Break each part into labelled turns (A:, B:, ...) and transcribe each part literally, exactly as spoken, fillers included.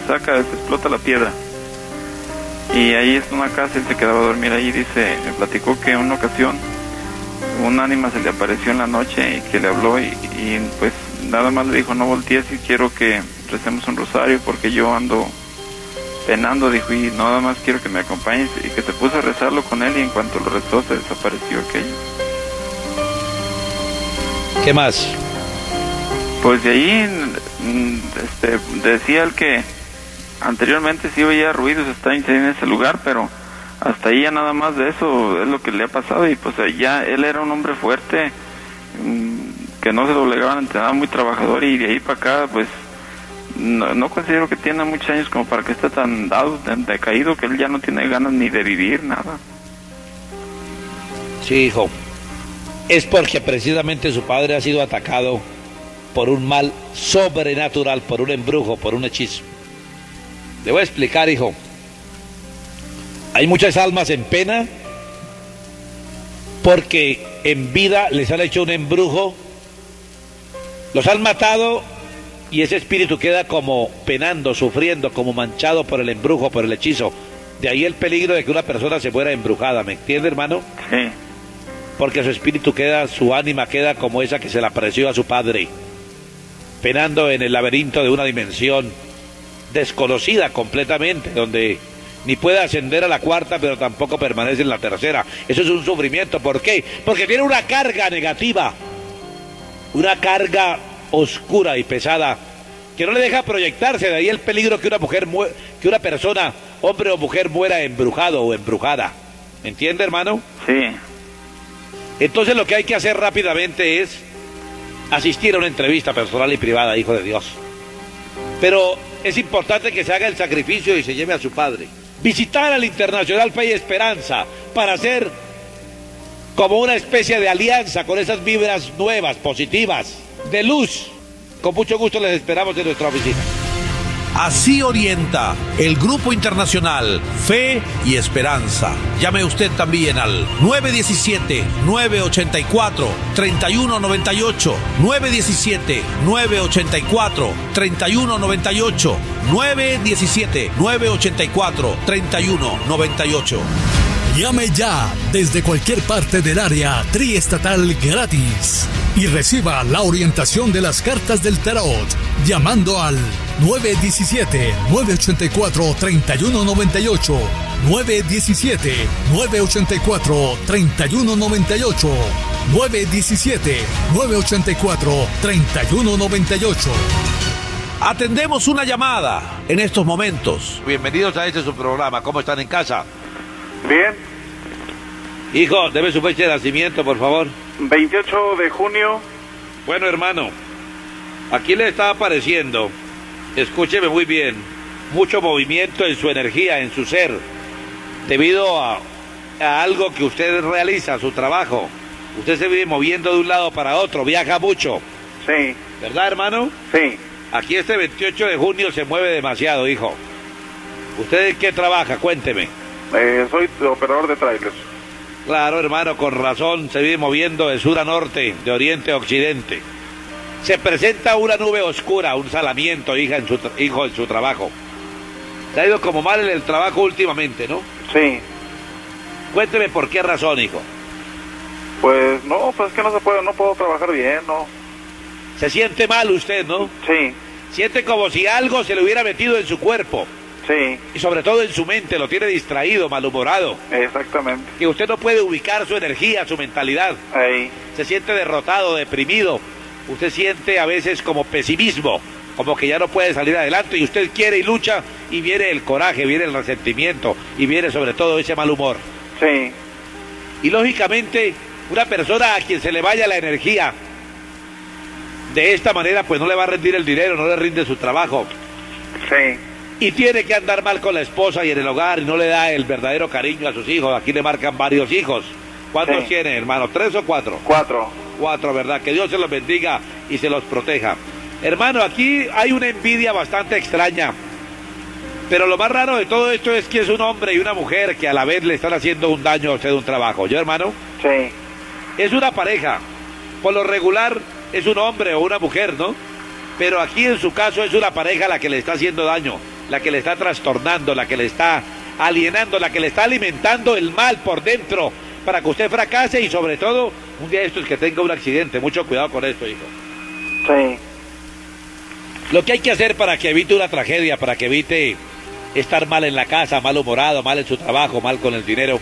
A: saca, se explota la piedra. Y ahí es una casa, él se quedaba a dormir ahí. Dice, me platicó que en una ocasión un ánima se le apareció en la noche y que le habló y, y pues nada más le dijo, no voltees y quiero que recemos un rosario porque yo ando penando, dijo, y nada más quiero que me acompañes, y que se puso a rezarlo con él y en cuanto lo rezó se desapareció aquello.
B: ¿Qué más?
A: Pues de ahí este, decía él que anteriormente sí oía ruidos extraños en ese lugar, pero hasta ahí ya nada más de eso es lo que le ha pasado. Y pues ya él era un hombre fuerte, que no se doblegaba ante nada, muy trabajador, y de ahí para acá pues no, no considero que tiene muchos años como para que esté tan dado, tan decaído, que él ya no tiene ganas ni de vivir, nada.
B: Sí, hijo, es porque precisamente su padre ha sido atacado por un mal sobrenatural, por un embrujo, por un hechizo. Le voy a explicar, hijo. Hay muchas almas en pena porque en vida les han hecho un embrujo, los han matado y ese espíritu queda como penando, sufriendo, como manchado por el embrujo, por el hechizo. De ahí el peligro de que una persona se muera embrujada, ¿me entiende, hermano?
A: Sí.
B: Porque su espíritu queda, su ánima queda como esa que se le apareció a su padre, penando en el laberinto de una dimensión desconocida completamente, donde ni puede ascender a la cuarta, pero tampoco permanece en la tercera. Eso es un sufrimiento. ¿Por qué? Porque tiene una carga negativa, una carga oscura y pesada, que no le deja proyectarse. De ahí el peligro que una mujer, que una persona, hombre o mujer, muera embrujado o embrujada. ¿Entiende, hermano?
A: Sí.
B: Entonces lo que hay que hacer rápidamente es asistir a una entrevista personal y privada, hijo de Dios. Pero es importante que se haga el sacrificio y se lleve a su padre. Visitar al Internacional Fe y Esperanza para hacer como una especie de alianza con esas vibras nuevas, positivas, de luz. Con mucho gusto les esperamos en nuestra oficina.
C: Así orienta el Grupo Internacional Fe y Esperanza. Llame usted también al nueve uno siete, nueve ocho cuatro, tres uno nueve ocho, nueve uno siete, nueve ocho cuatro, tres uno nueve ocho, nueve uno siete, nueve ocho cuatro, tres uno nueve ocho.
D: Llame ya desde cualquier parte del área triestatal gratis y reciba la orientación de las cartas del tarot llamando al nueve uno siete, nueve ocho cuatro, tres uno nueve ocho, nueve uno siete, nueve ocho cuatro, tres uno nueve ocho, nueve uno siete, nueve ocho cuatro, tres uno nueve ocho.
C: Atendemos una llamada en estos momentos.
B: Bienvenidos a este su programa. ¿Cómo están en casa?
A: Bien.
B: Hijo, deme su fecha de nacimiento, por favor.
A: veintiocho de junio.
B: Bueno, hermano, aquí le está apareciendo, escúcheme muy bien, mucho movimiento en su energía, en su ser, debido a, a algo que usted realiza, su trabajo. Usted se vive moviendo de un lado para otro, viaja mucho.
A: Sí.
B: ¿Verdad, hermano?
A: Sí.
B: Aquí este veintiocho de junio se mueve demasiado, hijo. ¿Usted en qué trabaja? Cuénteme.
A: Eh, soy operador de trailers.
B: Claro, hermano, con razón, se vive moviendo de sur a norte, de oriente a occidente. Se presenta una nube oscura, un salamiento, hija, en su hijo, en su trabajo. Se ha ido como mal en el trabajo últimamente, ¿no?
A: Sí.
B: Cuénteme por qué razón, hijo.
A: Pues no, pues es que no se puede, no puedo trabajar bien, ¿no?
B: Se siente mal usted, ¿no?
A: Sí.
B: Siente como si algo se le hubiera metido en su cuerpo.
A: Sí.
B: Y sobre todo en su mente, lo tiene distraído, malhumorado.
A: Exactamente.
B: Que usted no puede ubicar su energía, su mentalidad.
A: Ahí.
B: Se siente derrotado, deprimido. Usted siente a veces como pesimismo, como que ya no puede salir adelante, y usted quiere y lucha, y viene el coraje, viene el resentimiento, y viene sobre todo ese mal humor.
A: Sí.
B: Y lógicamente, una persona a quien se le vaya la energía de esta manera, pues no le va a rendir el dinero, no le rinde su trabajo.
A: Sí.
B: Y tiene que andar mal con la esposa y en el hogar, y no le da el verdadero cariño a sus hijos. Aquí le marcan varios hijos. ¿Cuántos
A: sí.
B: tiene, hermano? ¿Tres o cuatro?
A: Cuatro.
B: Cuatro, ¿verdad? Que Dios se los bendiga y se los proteja. Hermano, aquí hay una envidia bastante extraña. Pero lo más raro de todo esto es que es un hombre y una mujer que a la vez le están haciendo un daño a usted de un trabajo. ¿Yo, hermano?
A: Sí.
B: Es una pareja. Por lo regular es un hombre o una mujer, ¿no? Pero aquí en su caso es una pareja la que le está haciendo daño. la que le está trastornando, la que le está alienando, la que le está alimentando el mal por dentro, para que usted fracase y sobre todo, un día de estos que tenga un accidente. Mucho cuidado con esto, hijo.
A: Sí.
B: Lo que hay que hacer para que evite una tragedia, para que evite estar mal en la casa, malhumorado, mal en su trabajo, mal con el dinero,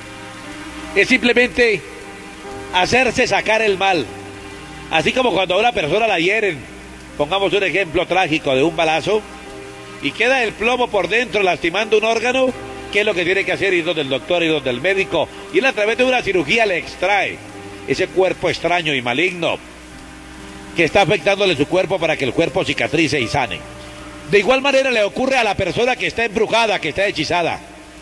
B: es simplemente hacerse sacar el mal. Así como cuando a una persona la hieren, pongamos un ejemplo trágico de un balazo, y queda el plomo por dentro lastimando un órgano, ¿qué es lo que tiene que hacer? Ir donde el doctor, ir donde el médico, y él a través de una cirugía le extrae ese cuerpo extraño y maligno que está afectándole su cuerpo para que el cuerpo cicatrice y sane. De igual manera le ocurre a la persona que está embrujada, que está hechizada.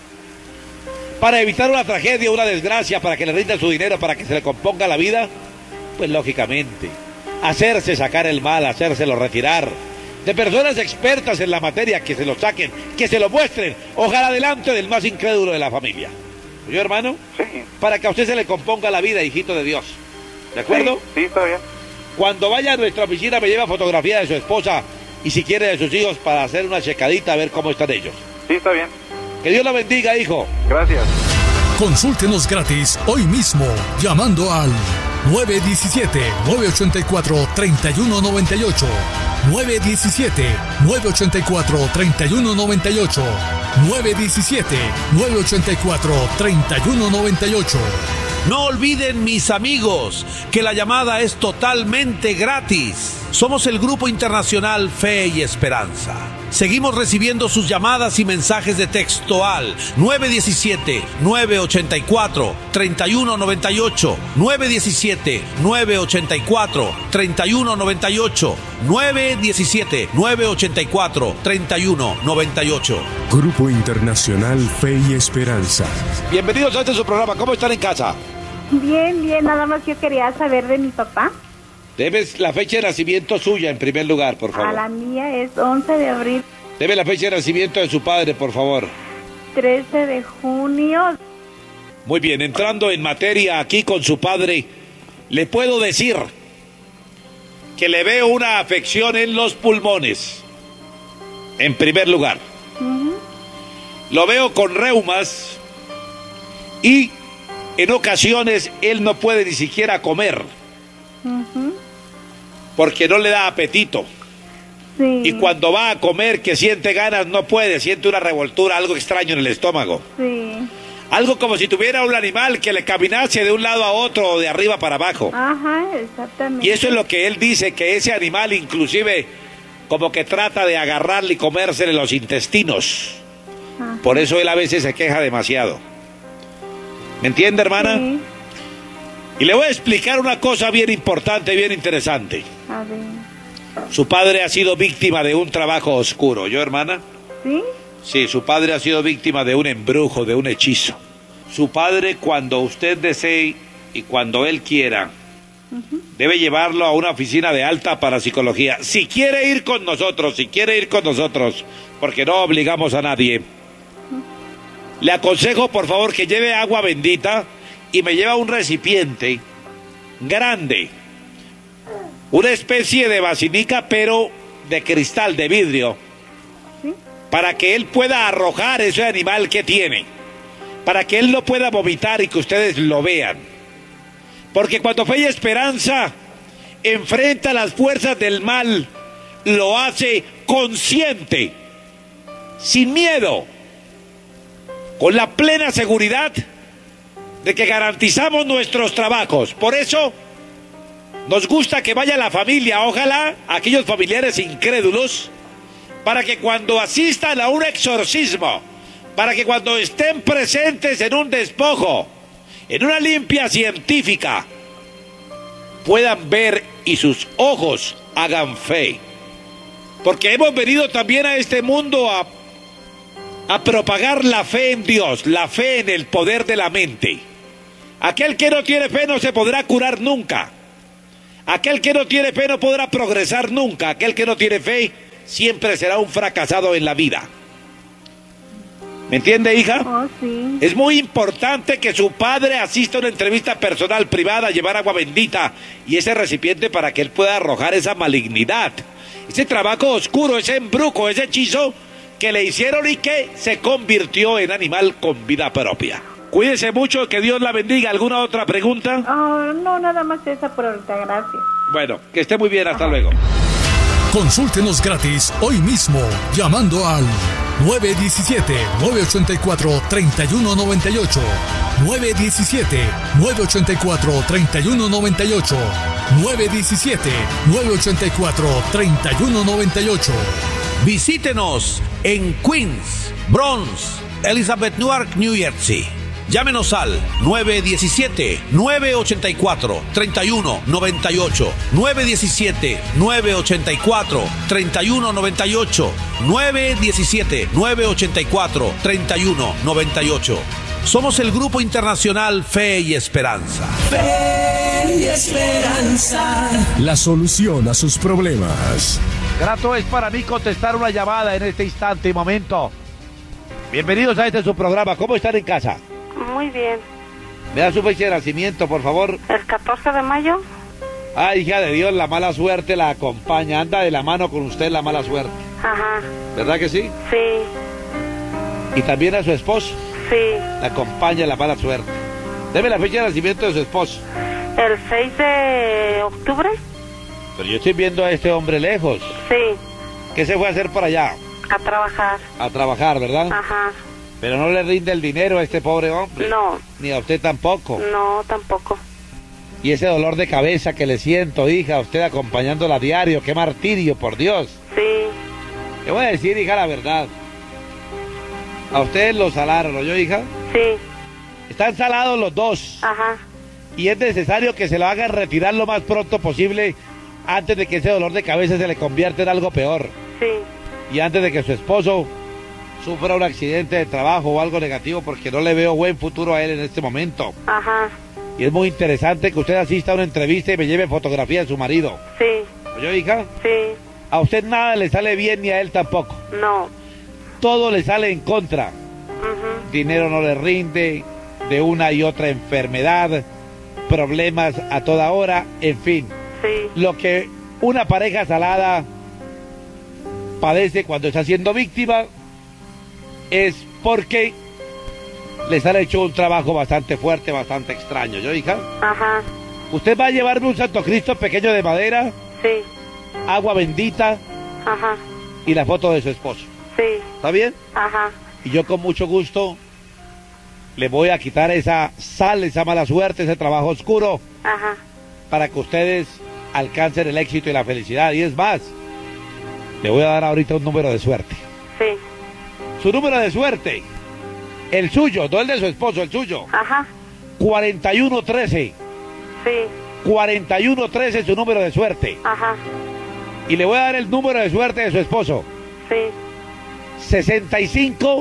B: Para evitar una tragedia, una desgracia, para que le rinda su dinero, para que se le componga la vida, pues lógicamente, hacerse sacar el mal, hacérselo retirar, de personas expertas en la materia, que se lo saquen, que se lo muestren, ojalá delante del más incrédulo de la familia. ¿Yo, hermano?
A: Sí.
B: Para que a usted se le componga la vida, hijito de Dios. ¿De acuerdo?
A: Sí, sí, está bien.
B: Cuando vaya a nuestra oficina me lleva fotografía de su esposa y si quiere de sus hijos para hacer una checadita a ver cómo están ellos.
A: Sí, está bien.
B: Que Dios la bendiga, hijo.
A: Gracias.
D: Consúltenos gratis hoy mismo llamando al nueve uno siete, nueve ocho cuatro, tres uno nueve ocho, nueve uno siete, nueve ocho cuatro, tres uno nueve ocho, nueve uno siete, nueve ocho cuatro, tres uno nueve ocho.
C: No olviden, mis amigos, que la llamada es totalmente gratis. Somos el Grupo Internacional Fe y Esperanza. Seguimos recibiendo sus llamadas y mensajes de texto al nueve uno siete, nueve ocho cuatro, tres uno nueve ocho, nueve uno siete, nueve ocho cuatro, tres uno nueve ocho, nueve uno siete, nueve ocho cuatro, tres uno nueve ocho.
E: Grupo Internacional Fe y Esperanza.
B: Bienvenidos a este su programa. ¿Cómo están en casa?
F: Bien, bien, nada más yo quería saber de mi papá.
B: Debes la fecha de nacimiento suya en primer lugar, por favor.
F: A la mía es once de abril.
B: Debe la fecha de nacimiento de su padre, por favor.
F: trece de junio.
B: Muy bien, entrando en materia aquí con su padre, le puedo decir que le veo una afección en los pulmones, en primer lugar. Uh-huh. Lo veo con reumas y en ocasiones él no puede ni siquiera comer. Uh-huh. Porque no le da apetito.
F: Sí.
B: Y cuando va a comer, que siente ganas, no puede, siente una revoltura, algo extraño en el estómago.
F: Sí.
B: Algo como si tuviera un animal que le caminase de un lado a otro o de arriba para abajo.
F: Ajá, exactamente.
B: Y eso es lo que él dice, que ese animal inclusive como que trata de agarrarle y comérsele los intestinos. Ajá. Por eso él a veces se queja demasiado. ¿Me entiende, hermana?
F: Sí.
B: Y le voy a explicar una cosa bien importante, bien interesante.
F: A ver.
B: Su padre ha sido víctima de un trabajo oscuro, ¿yo, hermana?
F: ¿Sí?
B: Sí, su padre ha sido víctima de un embrujo, de un hechizo. Su padre, cuando usted desee y cuando él quiera, uh-huh, debe llevarlo a una oficina de alta parapsicología. Si quiere ir con nosotros, si quiere ir con nosotros, porque no obligamos a nadie, uh-huh, le aconsejo, por favor, que lleve agua bendita y me lleva un recipiente grande, una especie de basinica, pero de cristal, de vidrio,
F: ¿sí?,
B: para que él pueda arrojar ese animal que tiene, para que él no pueda vomitar y que ustedes lo vean. Porque cuando Fe y Esperanza enfrenta las fuerzas del mal, lo hace consciente, sin miedo, con la plena seguridad de que garantizamos nuestros trabajos. Por eso nos gusta que vaya la familia, ojalá aquellos familiares incrédulos, para que cuando asistan a un exorcismo, para que cuando estén presentes en un despojo, en una limpia científica, puedan ver y sus ojos hagan fe. Porque hemos venido también a este mundo a, a propagar la fe en Dios, la fe en el poder de la mente. Aquel que no tiene fe no se podrá curar nunca. Aquel que no tiene fe no podrá progresar nunca. Aquel que no tiene fe siempre será un fracasado en la vida. ¿Me entiende, hija?
F: Oh, sí.
B: Es muy importante que su padre asista a una entrevista personal privada, llevar agua bendita y ese recipiente para que él pueda arrojar esa malignidad, ese trabajo oscuro, ese embrujo, ese hechizo que le hicieron y que se convirtió en animal con vida propia. Cuídese mucho, que Dios la bendiga. ¿Alguna otra pregunta?
F: Oh, no, nada más esa por ahorita, gracias.
B: Bueno, que esté muy bien, hasta Ajá. luego.
D: Consúltenos gratis hoy mismo llamando al nueve uno siete, nueve ocho cuatro, tres uno nueve ocho, nueve uno siete, nueve ocho cuatro, tres uno nueve ocho, nueve uno siete, nueve ocho cuatro, tres uno nueve ocho.
C: Visítenos en Queens, Bronx, Elizabeth, Newark, New Jersey. Llámenos al nueve uno siete, nueve ocho cuatro, tres uno nueve ocho, nueve uno siete, nueve ocho cuatro, tres uno nueve ocho, nueve uno siete, nueve ocho cuatro, tres uno nueve ocho. Somos el Grupo Internacional Fe y Esperanza.
G: Fe y Esperanza.
E: La solución a sus problemas.
B: Grato es para mí contestar una llamada en este instante y momento. Bienvenidos a este su programa. ¿Cómo están en casa?
H: Muy bien.
B: ¿Me da su fecha de nacimiento, por favor?
H: El catorce de mayo.
B: Ah, hija de Dios, la mala suerte la acompaña. Anda de la mano con usted la mala suerte.
H: Ajá.
B: ¿Verdad que sí?
H: Sí.
B: ¿Y también a su esposo?
H: Sí.
B: La acompaña la mala suerte. Deme la fecha de nacimiento de su esposo.
H: El seis de octubre.
B: Pero yo estoy viendo a este hombre lejos.
H: Sí.
B: ¿Qué se fue a hacer por allá?
H: A trabajar.
B: A trabajar, ¿verdad?
H: Ajá.
B: Pero no le rinde el dinero a este pobre hombre.
H: No.
B: Ni a usted tampoco.
H: No, tampoco.
B: Y ese dolor de cabeza que le siento, hija, usted acompañándola a diario, qué martirio, por Dios.
H: Sí.
B: Le voy a decir, hija, la verdad. A ustedes los salaron, ¿no yo, hija?
H: Sí.
B: Están salados los dos.
H: Ajá.
B: Y es necesario que se lo hagan retirar lo más pronto posible antes de que ese dolor de cabeza se le convierta en algo peor.
H: Sí.
B: Y antes de que su esposo sufra un accidente de trabajo o algo negativo, porque no le veo buen futuro a él en este momento.
H: Ajá.
B: Y es muy interesante que usted asista a una entrevista y me lleve fotografía de su marido.
H: Sí.
B: ¿Oyó, hija?
H: Sí.
B: A usted nada le sale bien ni a él tampoco.
H: No.
B: Todo le sale en contra.
H: Uh-huh.
B: Dinero no le rinde, de una y otra enfermedad, problemas a toda hora, en fin.
H: Sí.
B: Lo que una pareja salada padece cuando está siendo víctima es porque les han hecho un trabajo bastante fuerte, bastante extraño. ¿Yo, hija?
H: Ajá.
B: ¿Usted va a llevarme un Santo Cristo pequeño de madera?
H: Sí.
B: Agua bendita.
H: Ajá.
B: Y la foto de su esposo.
H: Sí.
B: ¿Está bien?
H: Ajá.
B: Y yo con mucho gusto le voy a quitar esa sal, esa mala suerte, ese trabajo oscuro.
H: Ajá.
B: Para que ustedes alcancen el éxito y la felicidad. Y es más, le voy a dar ahorita un número de suerte.
H: Sí.
B: Su número de suerte, el suyo, no el de su esposo, el suyo.
H: Ajá.
B: cuarenta y uno trece.
H: Sí.
B: cuarenta y uno trece es su número de suerte.
H: Ajá.
B: Y le voy a dar el número de suerte de su esposo.
H: Sí.
B: sesenta y cinco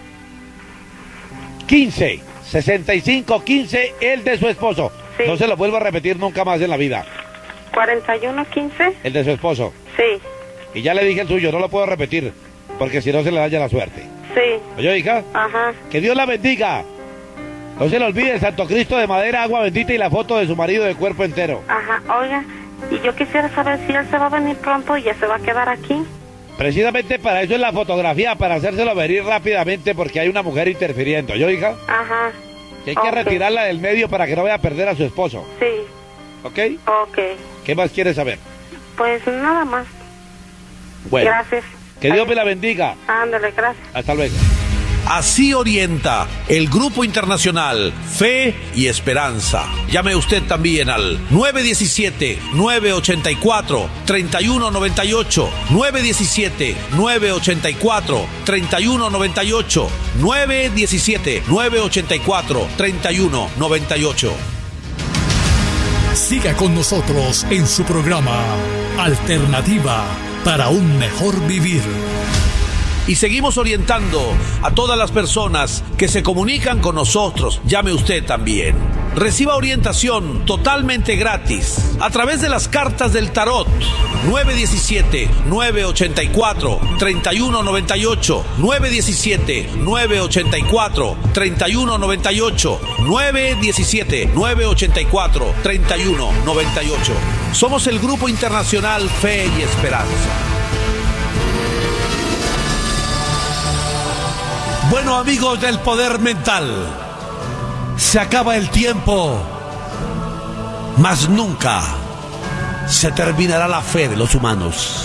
B: quince. sesenta y cinco quince, el de su esposo.
H: Sí.
B: No se lo vuelvo a repetir nunca más en la vida.
H: cuarenta y uno quince.
B: El de su esposo.
H: Sí.
B: Y ya le dije el suyo, no lo puedo repetir, porque si no se le daña la suerte.
H: Sí.
B: ¿Oye, hija?
H: Ajá.
B: Que Dios la bendiga. No se le olvide el Santo Cristo de madera, agua bendita y la foto de su marido de cuerpo entero.
H: Ajá. Oiga, y yo quisiera saber si él se va a venir pronto y ya se va a quedar aquí.
B: Precisamente para eso es la fotografía, para hacérselo venir rápidamente porque hay una mujer interfiriendo. ¿Yo, hija?
H: Ajá.
B: Que hay que
H: okay.
B: retirarla del medio para que no vaya a perder a su esposo.
H: Sí.
B: ¿Ok?
H: Ok.
B: ¿Qué más quieres saber?
H: Pues nada más.
B: Bueno.
H: Gracias.
B: Que Dios me la bendiga.
H: Ándale, gracias.
B: Hasta luego.
C: Así orienta el Grupo Internacional Fe y Esperanza. Llame usted también al nueve uno siete, nueve ocho cuatro, tres uno nueve ocho, nueve uno siete, nueve ocho cuatro, tres uno nueve ocho, nueve uno siete, nueve ocho cuatro, tres uno nueve ocho.
D: Siga con nosotros en su programa Alternativa para un mejor vivir.
C: Y seguimos orientando a todas las personas que se comunican con nosotros. Llame usted también. Reciba orientación totalmente gratis a través de las cartas del tarot. nueve uno siete, nueve ocho cuatro, tres uno nueve ocho, nueve uno siete, nueve ocho cuatro, tres uno nueve ocho, nueve uno siete, nueve ocho cuatro, tres uno nueve ocho. Somos el Grupo Internacional Fe y Esperanza. Bueno, amigos del poder mental, se acaba el tiempo, mas nunca se terminará la fe de los humanos.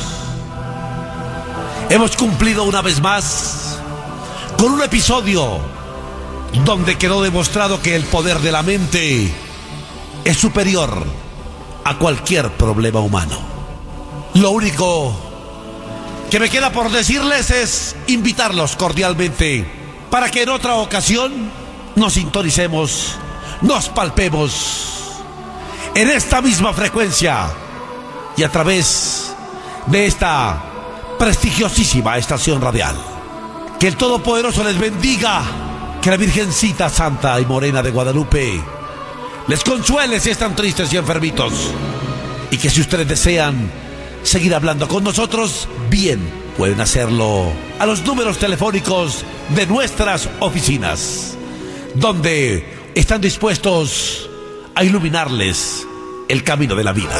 C: Hemos cumplido una vez más con un episodio donde quedó demostrado que el poder de la mente es superior a cualquier problema humano. Lo único que me queda por decirles es invitarlos cordialmente para que en otra ocasión nos sintonicemos, nos palpemos en esta misma frecuencia y a través de esta prestigiosísima estación radial. Que el Todopoderoso les bendiga, que la Virgencita Santa y Morena de Guadalupe les consuele si están tristes y enfermitos, y que si ustedes desean seguir hablando con nosotros, bien, pueden hacerlo a los números telefónicos de nuestras oficinas, donde están dispuestos a iluminarles el camino de la vida.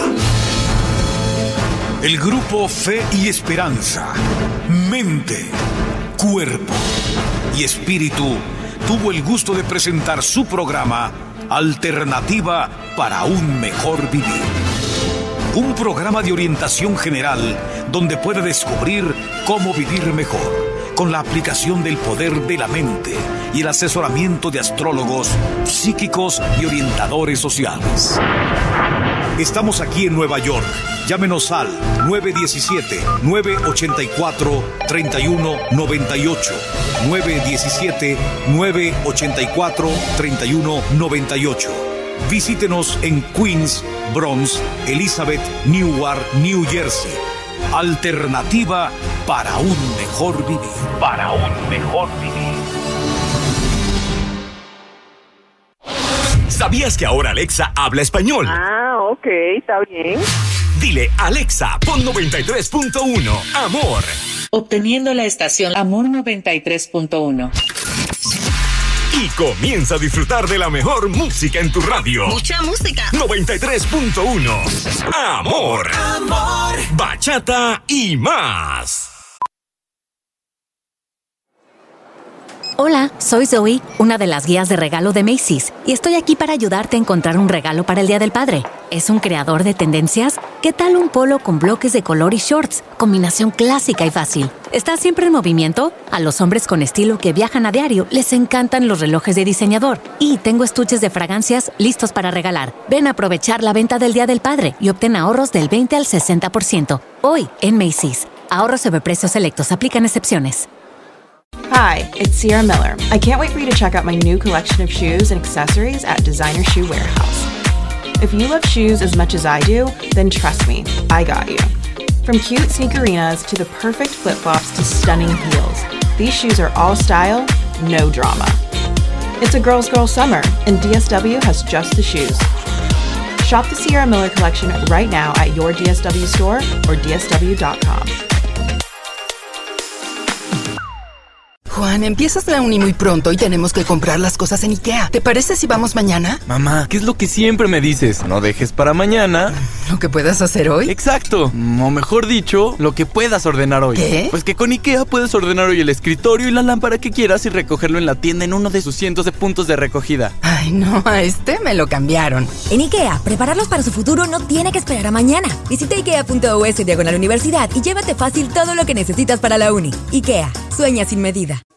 I: El grupo Fe y Esperanza, mente, cuerpo y espíritu tuvo el gusto de presentar su programa Alternativa para un mejor vivir. Un programa de orientación general donde puede descubrir cómo vivir mejor con la aplicación del poder de la mente y el asesoramiento de astrólogos, psíquicos y orientadores sociales. Estamos aquí en Nueva York. Llámenos al nueve uno siete, nueve ocho cuatro, tres uno nueve ocho, nueve uno siete, nueve ocho cuatro, tres uno nueve ocho. Visítenos en Queens, Bronx, Elizabeth, Newark, New Jersey. Alternativa para un mejor vivir. Para un mejor vivir.
J: ¿Sabías que ahora Alexa habla español?
K: Ah, ok, está bien.
J: Dile, Alexa, pon noventa y tres punto uno, Amor.
L: Obteniendo la estación Amor noventa y tres punto uno.
J: Y comienza a disfrutar de la mejor música en tu radio.
M: Mucha música.
J: noventa y tres punto uno. Amor.
M: Amor.
J: Bachata y más.
N: Hola, soy Zoe, una de las guías de regalo de Macy's, y estoy aquí para ayudarte a encontrar un regalo para el Día del Padre. ¿Es un creador de tendencias? ¿Qué tal un polo con bloques de color y shorts? Combinación clásica y fácil. ¿Estás siempre en movimiento? A los hombres con estilo que viajan a diario les encantan los relojes de diseñador. Y tengo estuches de fragancias listos para regalar. Ven a aprovechar la venta del Día del Padre y obtén ahorros del veinte al sesenta por ciento. Hoy en Macy's. Ahorros sobre precios selectos. Aplican excepciones.
O: Hi, it's Sierra Miller. I can't wait for you to check out my new collection of shoes and accessories at Designer Shoe Warehouse. If you love shoes as much as I do, then trust me, I got you. From cute sneakerinas to the perfect flip-flops to stunning heels, these shoes are all style, no drama. It's a girl's girl summer, and D S W has just the shoes. Shop the Sierra Miller collection right now at your D S W store or D S W dot com.
P: Juan, empiezas la uni muy pronto y tenemos que comprar las cosas en IKEA. ¿Te parece si vamos mañana?
Q: Mamá, ¿qué es lo que siempre me dices? No dejes para mañana
P: ¿lo que puedas hacer hoy?
Q: Exacto, o mejor dicho, lo que puedas ordenar hoy.
P: ¿Qué?
Q: Pues que con IKEA puedes ordenar hoy el escritorio y la lámpara que quieras y recogerlo en la tienda en uno de sus cientos de puntos de recogida.
P: Ay, no, a este me lo cambiaron.
R: En IKEA, prepararlos para su futuro no tiene que esperar a mañana. Visita ikea punto u s diagonal universidad y llévate fácil todo lo que necesitas para la uni. IKEA, sueña sin medida.